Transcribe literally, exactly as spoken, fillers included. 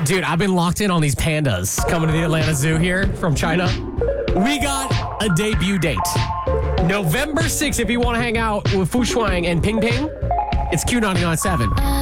Dude, I've been locked in on these pandas coming to the Atlanta Zoo here from China. We got a debut date. November sixth, if you want to hang out with Fu Shuang and Ping Ping, it's Q ninety-nine point seven.